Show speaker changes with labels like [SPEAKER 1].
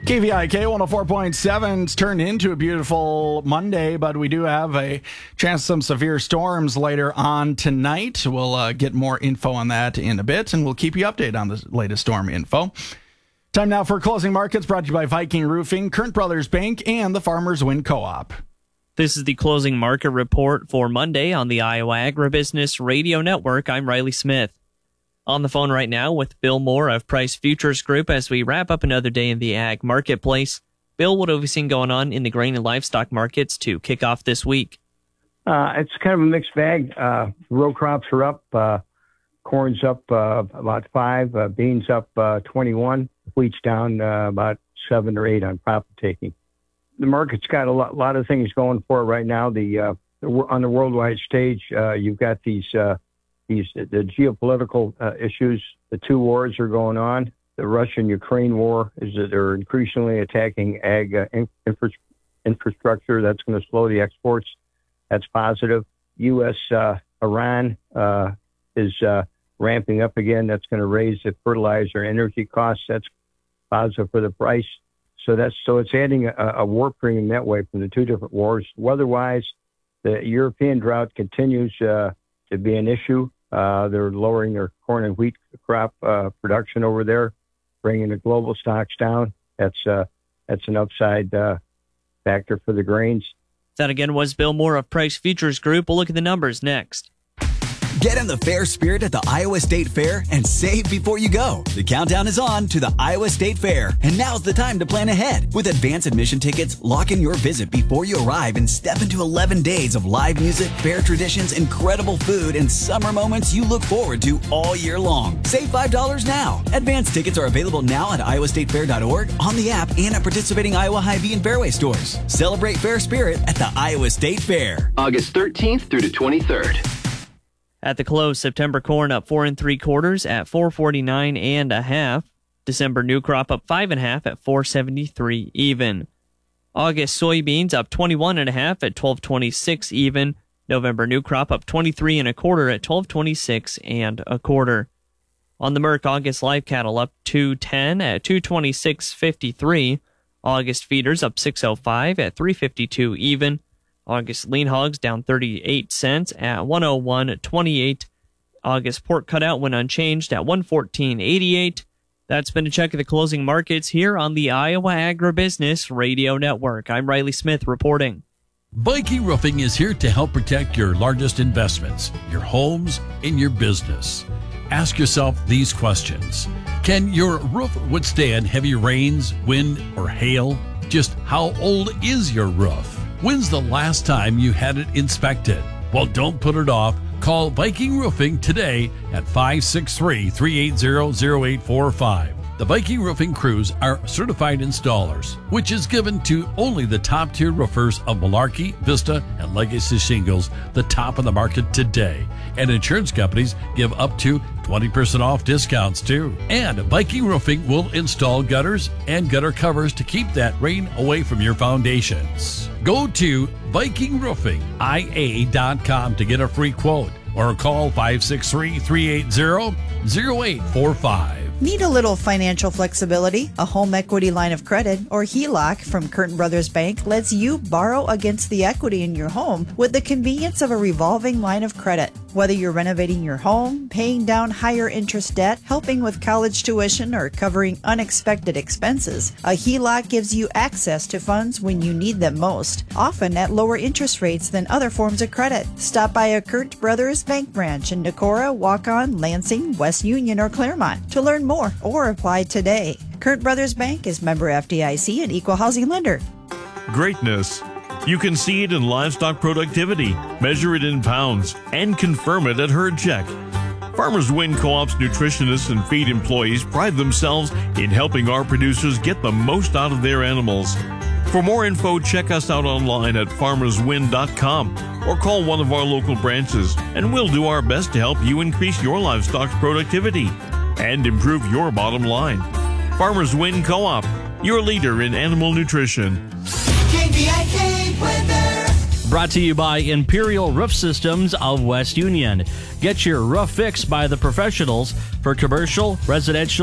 [SPEAKER 1] KVIK 104.7's turned into a beautiful Monday, but we do have a chance of some severe storms later on tonight. We'll get more info on that in a bit, and we'll keep you updated on the latest storm info. Time now for Closing Markets, brought to you by Viking Roofing, Current Brothers Bank, and the Farmers Wind Co-op.
[SPEAKER 2] This is the Closing Market Report for Monday on the Iowa Agribusiness Radio Network. I'm Riley Smith. On the phone right now with Bill Moore of Price Futures Group as we wrap up another day in the ag marketplace. Bill, what have we seen going on in the grain and livestock markets to kick off this week?
[SPEAKER 3] It's kind of a mixed bag. Row crops are up. Corn's up about 5. Beans up 21. Wheat's down about 7 or 8 on profit taking. The market's got a lot of things going for it right now. On the worldwide stage, you've got the geopolitical issues. The 2 wars are going on. The Russian-Ukraine war is that they're increasingly attacking ag infrastructure. That's going to slow the exports. That's positive. U.S.-Iran is ramping up again. That's going to raise the fertilizer energy costs. That's positive for the price. So it's adding a war premium that way from the 2 different wars. Weather-wise, the European drought continues to be an issue. They're lowering their corn and wheat crop production over there, bringing the global stocks down. That's an upside factor for the grains.
[SPEAKER 2] That again was Bill Moore of Price Futures Group. We'll look at the numbers next.
[SPEAKER 4] Get in the fair spirit at the Iowa State Fair and save before you go. The countdown is on to the Iowa State Fair, and now's the time to plan ahead. With advance admission tickets, lock in your visit before you arrive and step into 11 days of live music, fair traditions, incredible food, and summer moments you look forward to all year long. Save $5 now. Advance tickets are available now at iowastatefair.org, on the app, and at participating Iowa Hy-Vee and Fairway stores. Celebrate fair spirit at the Iowa State Fair.
[SPEAKER 5] August 13th through the 23rd.
[SPEAKER 2] At the close, September corn up 4 3/4 at $4.49 1/2. December new crop up 5 1/2 at $4.73 even. August soybeans up 21 1/2 at $12.26 even. November new crop up 23 1/4 at $12.26 1/4. On the Merc, August live cattle up 2.10 at $226.53. August feeders up 6.05 at $3.52 even. August lean hogs down 38 cents at $101.28. August pork cutout went unchanged at $114.88. That's been a check of the closing markets here on the Iowa Agribusiness Radio Network. I'm Riley Smith reporting.
[SPEAKER 6] Viking Roofing is here to help protect your largest investments, your homes, and your business. Ask yourself these questions. Can your roof withstand heavy rains, wind, or hail? Just how old is your roof? When's the last time you had it inspected? Well, don't put it off. Call Viking Roofing today at 563-380-0845. The Viking Roofing crews are certified installers, which is given to only the top-tier roofers of Malarkey, Vista, and Legacy Shingles, the top of the market today. And insurance companies give up to 20% off discounts, too. And Viking Roofing will install gutters and gutter covers to keep that rain away from your foundations. Go to VikingRoofingIA.com to get a free quote or call 563-380-0845.
[SPEAKER 7] Need a little financial flexibility? A home equity line of credit, or HELOC, from Curtin Brothers Bank lets you borrow against the equity in your home with the convenience of a revolving line of credit. Whether you're renovating your home, paying down higher interest debt, helping with college tuition, or covering unexpected expenses, a HELOC gives you access to funds when you need them most, often at lower interest rates than other forms of credit. Stop by a Curtin Brothers Bank branch in Decorah, Waukon, Lansing, West Union, or Claremont to learn more or apply today. Curtin Brothers Bank is member FDIC and equal housing lender.
[SPEAKER 8] Greatness. You can see it in livestock productivity, measure it in pounds, and confirm it at Herd Check. Farmers Wind Co-op's nutritionists and feed employees pride themselves in helping our producers get the most out of their animals. For more info, check us out online at farmerswind.com or call one of our local branches, and we'll do our best to help you increase your livestock's productivity and improve your bottom line. Farmers Wind Co-op, your leader in animal nutrition.
[SPEAKER 9] KVIK weather.
[SPEAKER 10] Brought to you by Imperial Roof Systems of West Union. Get your roof fixed by the professionals for commercial, residential,